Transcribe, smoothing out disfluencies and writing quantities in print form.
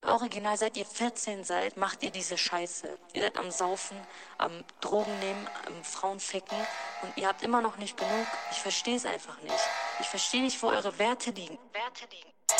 Original, seit ihr 14 seid, macht ihr diese Scheiße. Ihr seid am Saufen, am Drogen nehmen, am Frauen ficken und ihr habt immer noch nicht genug. Ich verstehe es einfach nicht. Ich verstehe nicht, wo eure Werte liegen.